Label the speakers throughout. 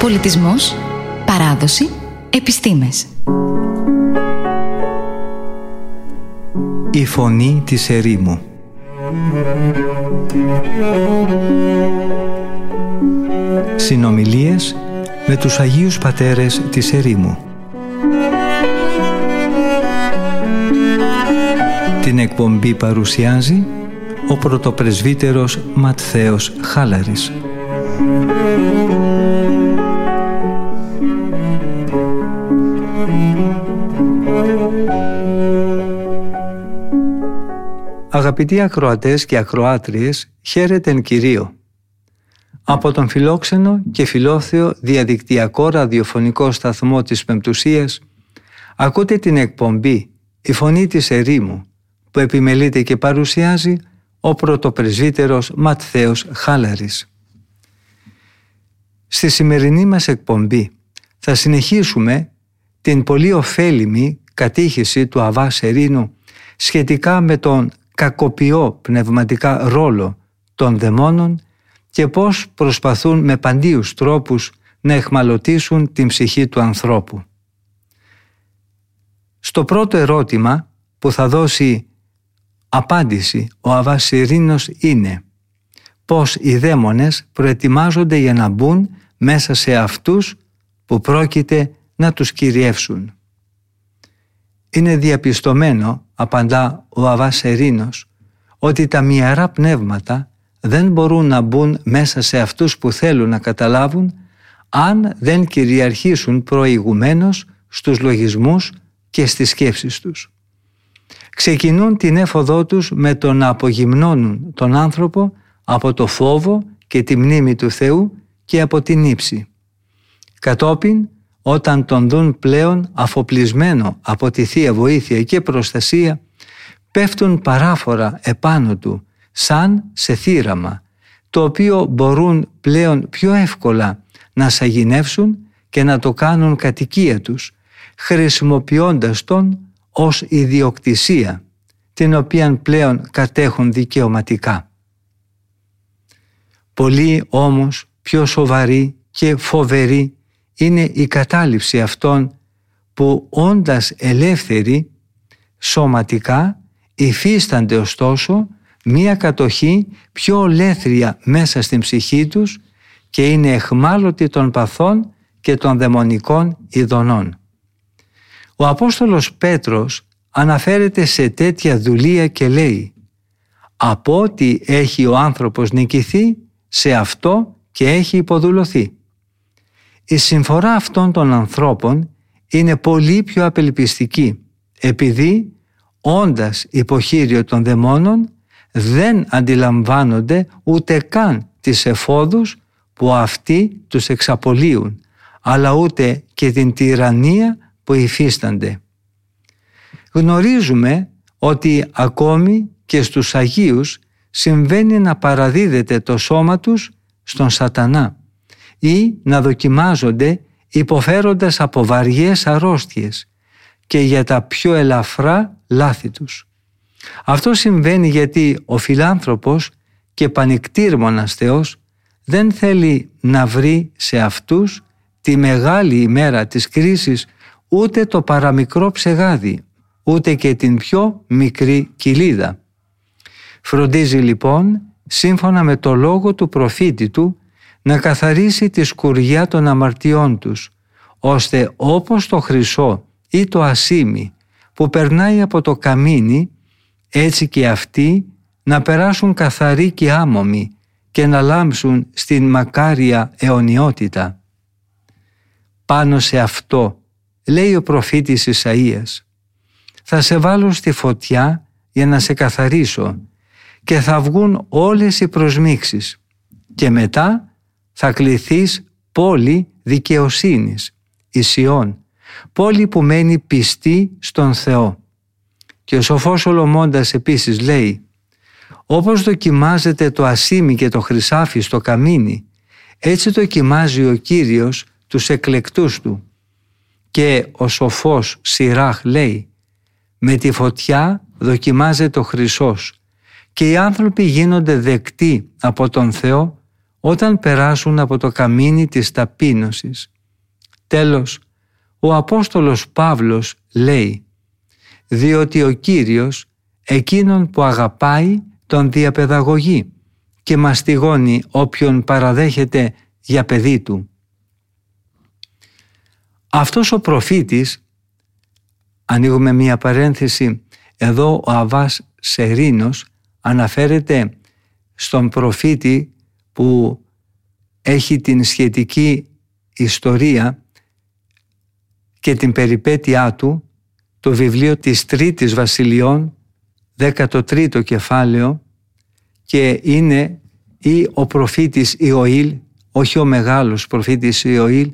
Speaker 1: Πολιτισμός, παράδοση, επιστήμες.
Speaker 2: Η φωνή της ερήμου. Συνομιλίες με τους Αγίους Πατέρες της ερήμου. Την εκπομπή παρουσιάζει ο πρωτοπρεσβύτερος Ματθαίος Χάλαρης. Αγαπητοί ακροατές και ακροάτριες, χαίρετεν Κυρίω. Από τον φιλόξενο και φιλόθεο διαδικτυακό ραδιοφωνικό σταθμό της Πεμπτουσίας ακούτε την εκπομπή «Η Φωνή της Ερήμου» που επιμελείται και παρουσιάζει ο πρωτοπρεσβύτερος Ματθαίος Χάλαρης. Στη σημερινή μας εκπομπή θα συνεχίσουμε την πολύ ωφέλιμη κατήχηση του Αββά Σερίνου σχετικά με τον κακοποιό πνευματικά ρόλο των δαιμόνων και πώς προσπαθούν με παντίους τρόπους να εχμαλωτίσουν την ψυχή του ανθρώπου. Στο πρώτο ερώτημα που θα δώσει απάντηση ο Αββά Σερίνος είναι πώς οι δαίμονες προετοιμάζονται για να μπουν μέσα σε αυτούς που πρόκειται να τους κυριεύσουν. Είναι διαπιστωμένο, απαντά ο Αββά Σερίνος, ότι τα μυαρά πνεύματα δεν μπορούν να μπουν μέσα σε αυτούς που θέλουν να καταλάβουν αν δεν κυριαρχήσουν προηγουμένως στους λογισμούς και στις σκέψεις τους. Ξεκινούν την έφοδό τους με το να απογυμνώνουν τον άνθρωπο από το φόβο και τη μνήμη του Θεού και από την ύψη. Κατόπιν, όταν τον δουν πλέον αφοπλισμένο από τη Θεία Βοήθεια και προστασία, πέφτουν παράφορα επάνω του, σαν σε θύραμα, το οποίο μπορούν πλέον πιο εύκολα να σαγηνεύσουν και να το κάνουν κατοικία τους, χρησιμοποιώντας τον ως ιδιοκτησία, την οποία πλέον κατέχουν δικαιωματικά. Πολύ όμως πιο σοβαρή και φοβερή είναι η κατάληψη αυτών που όντας ελεύθεροι σωματικά υφίστανται ωστόσο μία κατοχή πιο ολέθρια μέσα στην ψυχή τους και είναι εχμάλωτοι των παθών και των δαιμονικών ειδονών. Ο Απόστολος Πέτρος αναφέρεται σε τέτοια δουλεία και λέει «Από ό,τι έχει ο άνθρωπος νικηθεί, σε αυτό και έχει υποδουλωθεί». Η συμφορά αυτών των ανθρώπων είναι πολύ πιο απελπιστική, επειδή όντας υποχείριο των δαιμόνων δεν αντιλαμβάνονται ούτε καν τις εφόδους που αυτοί τους εξαπολύουν, αλλά ούτε και την τυραννία που υφίστανται. Γνωρίζουμε ότι ακόμη και στους Αγίους συμβαίνει να παραδίδεται το σώμα τους στον σατανά ή να δοκιμάζονται υποφέροντας από βαριές αρρώστιες και για τα πιο ελαφρά λάθη τους. Αυτό συμβαίνει γιατί ο φιλάνθρωπος και πανικτήρμονας Θεός δεν θέλει να βρει σε αυτούς τη μεγάλη ημέρα της κρίσης ούτε το παραμικρό ψεγάδι, ούτε και την πιο μικρή κοιλίδα. Φροντίζει λοιπόν, σύμφωνα με το λόγο του προφήτη του, να καθαρίσει τη σκουριά των αμαρτιών τους, ώστε όπως το χρυσό ή το ασίμι που περνάει από το καμίνι, έτσι και αυτοί να περάσουν καθαροί και άμωμοι και να λάμψουν στην μακάρια αιωνιότητα. Πάνω σε αυτό, λέει ο προφήτης Ισαΐας, «Θα σε βάλω στη φωτιά για να σε καθαρίσω και θα βγουν όλες οι προσμίξεις και μετά θα κληθείς πόλη δικαιοσύνης, η Σιών, πόλη που μένει πιστή στον Θεό». Και ο σοφός Σολομώντας επίσης λέει «Όπως δοκιμάζεται το ασίμι και το χρυσάφι στο καμίνι, έτσι δοκιμάζει ο Κύριος τους εκλεκτούς του». Και ο σοφός Σιράχ λέει «Με τη φωτιά δοκιμάζεται ο χρυσός και οι άνθρωποι γίνονται δεκτοί από τον Θεό όταν περάσουν από το καμίνι της ταπείνωσης. Τέλος, ο Απόστολος Παύλος λέει «Διότι ο Κύριος εκείνον που αγαπάει τον διαπαιδαγωγεί και μαστιγώνει όποιον παραδέχεται για παιδί του». Αυτός ο προφήτης, ανοίγουμε μία παρένθεση, εδώ ο Αββάς Σερίνος αναφέρεται στον προφήτη που έχει την σχετική ιστορία και την περιπέτειά του, το βιβλίο της Τρίτης Βασιλειών, 13ο κεφάλαιο, και είναι ή ο προφήτης Ιωήλ, όχι ο μεγάλος προφήτης Ιωήλ,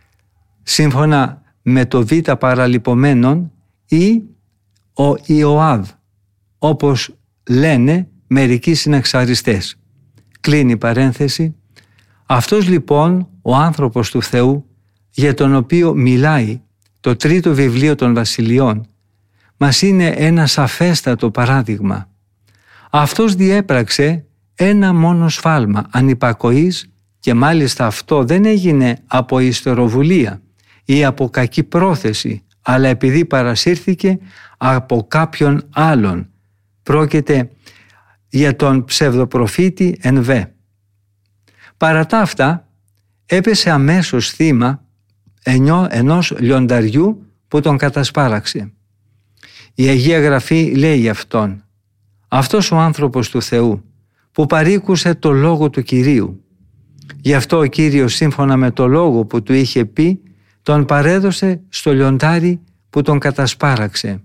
Speaker 2: σύμφωνα με το Β παραλειπομένον, ή ο Ιωάβ, όπως λένε μερικοί συναξαριστές. Κλείνει παρένθεση. Αυτός λοιπόν ο άνθρωπος του Θεού, για τον οποίο μιλάει το τρίτο βιβλίο των Βασιλειών, μας είναι ένα σαφέστατο παράδειγμα. Αυτός διέπραξε ένα μόνο σφάλμα ανυπακοής και μάλιστα αυτό δεν έγινε από ιστεροβουλία ή από κακή πρόθεση, αλλά επειδή παρασύρθηκε από κάποιον άλλον. Πρόκειται για τον ψευδοπροφήτη Ενβέ. Παρά τα αυτά, έπεσε αμέσως θύμα ενός λιονταριού που τον κατασπάραξε. Η Αγία Γραφή λέει για αυτόν: αυτός ο άνθρωπος του Θεού που παρήκουσε το λόγο του Κυρίου. Γι' αυτό ο Κύριος, σύμφωνα με το λόγο που του είχε πει, τον παρέδωσε στο λιοντάρι που τον κατασπάραξε.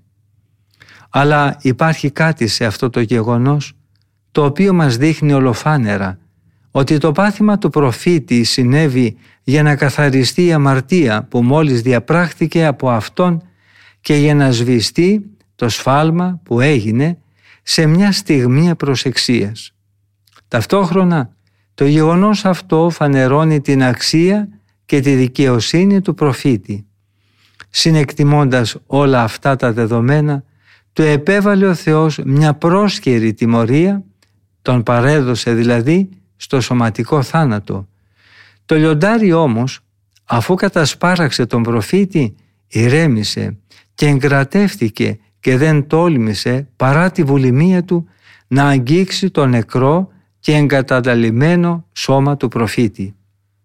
Speaker 2: Αλλά υπάρχει κάτι σε αυτό το γεγονός το οποίο μας δείχνει ολοφάνερα ότι το πάθημα του προφήτη συνέβη για να καθαριστεί η αμαρτία που μόλις διαπράχθηκε από αυτόν και για να σβηστεί το σφάλμα που έγινε σε μια στιγμή προσεξίας. Ταυτόχρονα το γεγονός αυτό φανερώνει την αξία και τη δικαιοσύνη του προφήτη. Συνεκτιμώντας όλα αυτά τα δεδομένα, του επέβαλε ο Θεός μια πρόσκαιρη τιμωρία, τον παρέδωσε δηλαδή στο σωματικό θάνατο. Το λιοντάρι όμως, αφού κατασπάραξε τον προφήτη, ηρέμησε και εγκρατεύτηκε και δεν τόλμησε παρά τη βουλημία του να αγγίξει το νεκρό και εγκαταλειμμένο σώμα του προφήτη.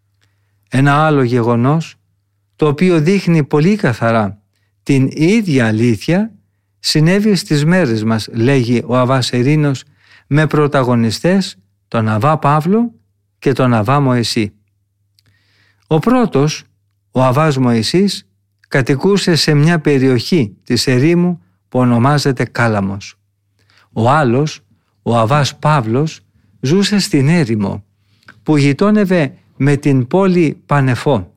Speaker 2: Ένα άλλο γεγονός, το οποίο δείχνει πολύ καθαρά την ίδια αλήθεια, συνέβη στις μέρες μας, λέγει ο Αββάς Σερίνος, με πρωταγωνιστές τον Αββά Παύλο και τον Αββά Μωυσή. Ο πρώτος, ο Αββάς Μωυσής, κατοικούσε σε μια περιοχή της ερήμου που ονομάζεται Κάλαμος. Ο άλλος, ο Αββάς Παύλος, ζούσε στην έρημο που γειτόνευε με την πόλη Πανεφό.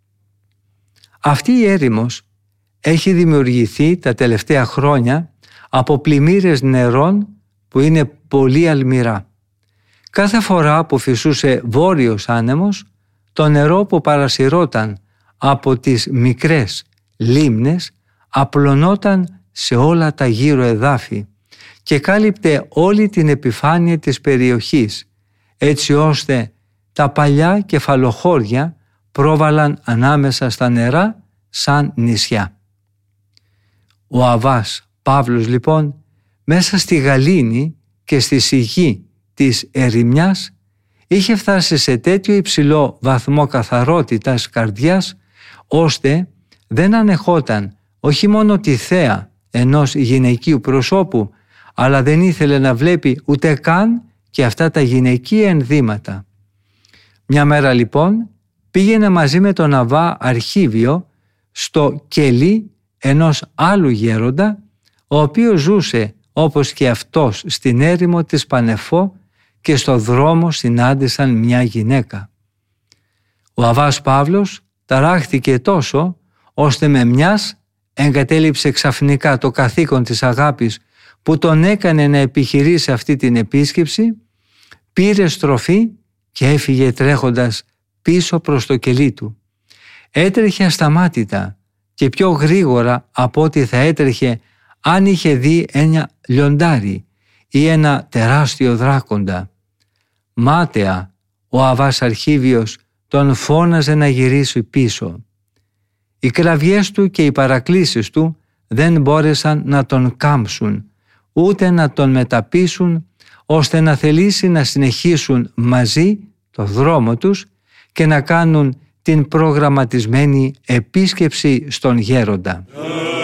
Speaker 2: Αυτή η έρημος έχει δημιουργηθεί τα τελευταία χρόνια από πλημμύρες νερών που είναι πολύ αλμυρά. Κάθε φορά που φυσούσε βόρειος άνεμος, το νερό που παρασυρώταν από τις μικρές λίμνες απλωνόταν σε όλα τα γύρω εδάφη και κάλυπτε όλη την επιφάνεια της περιοχής, έτσι ώστε τα παλιά κεφαλοχώρια πρόβαλαν ανάμεσα στα νερά σαν νησιά. Ο Αββάς Παύλος λοιπόν μέσα στη γαλήνη και στη σιγή της ερημιάς είχε φτάσει σε τέτοιο υψηλό βαθμό καθαρότητας καρδιάς, ώστε δεν ανεχόταν όχι μόνο τη θέα ενός γυναικείου προσώπου, αλλά δεν ήθελε να βλέπει ούτε καν και αυτά τα γυναικεία ενδύματα. Μια μέρα λοιπόν πήγαινε μαζί με τον Αββά Αρχίβιο στο κελί ενός άλλου γέροντα, ο οποίος ζούσε όπως και αυτός στην έρημο της Πανεφό, και στο δρόμο συνάντησαν μια γυναίκα. Ο Αββάς Παύλος ταράχθηκε τόσο, ώστε με μιας εγκατέλειψε ξαφνικά το καθήκον της αγάπης που τον έκανε να επιχειρήσει αυτή την επίσκεψη, πήρε στροφή και έφυγε τρέχοντας πίσω προς το κελί του. Έτρεχε ασταμάτητα και πιο γρήγορα από ό,τι θα έτρεχε αν είχε δει ένα λιοντάρι ή ένα τεράστιο δράκοντα. Μάταια ο Αββάς Αρχίβιος τον φώναζε να γυρίσει πίσω. Οι κραυγές του και οι παρακλήσεις του δεν μπόρεσαν να τον κάμψουν, ούτε να τον μεταπείσουν, ώστε να θελήσει να συνεχίσουν μαζί το δρόμο τους και να κάνουν την προγραμματισμένη επίσκεψη στον γέροντα.